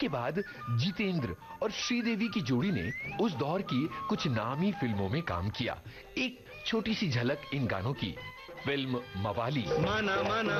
इसके बाद जितेंद्र और श्रीदेवी की जोड़ी ने उस दौर की कुछ नामी फिल्मों में काम किया। एक छोटी सी झलक इन गानों की। फिल्म मवाली। माना माना